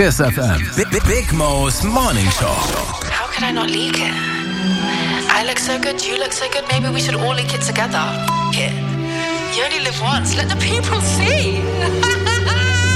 Kiss FM. Big Mo's Morning Show. How could I not leak it? I look so good, you look so good, maybe we should all leak it together. It. You only live once, let the people see.